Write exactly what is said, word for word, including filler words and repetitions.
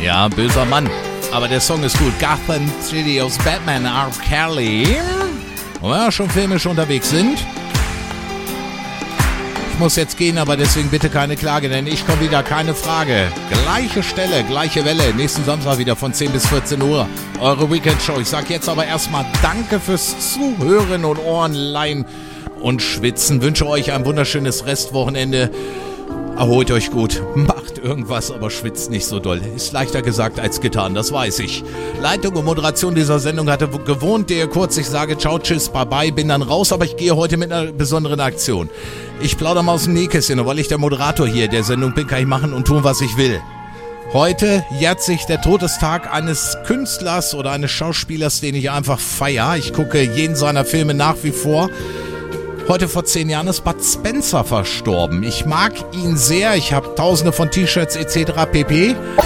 Ja, böser Mann. Aber der Song ist gut. Gotham City aus Batman, R. Kelly. Und wenn wir schon filmisch unterwegs sind. Ich muss jetzt gehen, aber deswegen bitte keine Klage, denn ich komme wieder, keine Frage. Gleiche Stelle, gleiche Welle. Nächsten Samstag wieder von zehn bis vierzehn Uhr. Eure Weekend-Show. Ich sag jetzt aber erstmal danke fürs Zuhören und Ohrenleihen und Schwitzen. Wünsche euch ein wunderschönes Restwochenende. Erholt euch gut, macht irgendwas, aber schwitzt nicht so doll. Ist leichter gesagt als getan, das weiß ich. Leitung und Moderation dieser Sendung hatte gewohnt, der kurz, ich sage ciao, tschüss, bye bye, bin dann raus, aber ich gehe heute mit einer besonderen Aktion. Ich plaudere mal aus dem Nähkästchen, und weil ich der Moderator hier der Sendung bin, kann ich machen und tun, was ich will. Heute jährt sich der Todestag eines Künstlers oder eines Schauspielers, den ich einfach feiere. Ich gucke jeden seiner Filme nach wie vor. Heute vor zehn Jahren ist Bud Spencer verstorben. Ich mag ihn sehr. Ich habe tausende von T-Shirts et cetera pp.